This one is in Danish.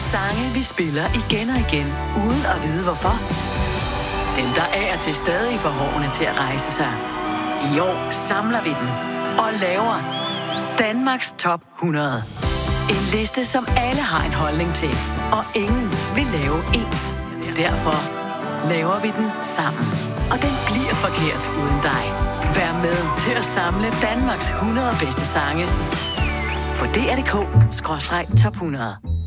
sange, vi spiller igen og igen, uden at vide hvorfor. Dem, der af og til stadig får hårene til at rejse sig. I år samler vi dem og laver Danmarks Top 100. En liste, som alle har en holdning til, og ingen vil lave ens. Derfor laver vi den sammen. Og den bliver forkert uden dig. Vær med til at samle Danmarks 100 bedste sange på dr.dk/top 100.